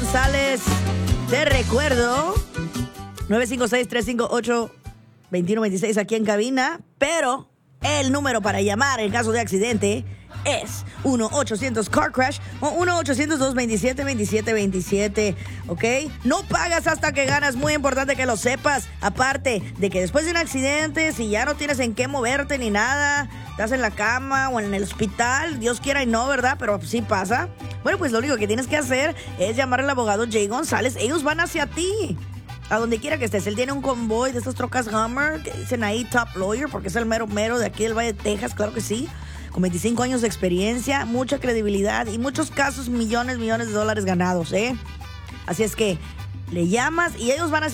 González. Te recuerdo, 956-358-2126 aquí en cabina, pero el número para llamar en caso de accidente es 1-800 Crash o 1-800-227-2727, ¿ok? No pagas hasta que ganas, muy importante que lo sepas. Aparte de que después de un accidente, si ya no tienes en qué moverte ni nada, estás en la cama o en el hospital, Dios quiera y no, ¿verdad? Pero sí pasa. Bueno, pues lo único que tienes que hacer es llamar al abogado Jay González. Ellos van hacia ti, a donde quiera que estés. Él tiene un convoy de estas trocas Hummer que dicen ahí Top Lawyer, porque es el mero mero de aquí del Valle de Texas, claro que sí. Con 25 años de experiencia, mucha credibilidad y muchos casos, millones de dólares ganados, ¿eh? Así es que le llamas y ellos van a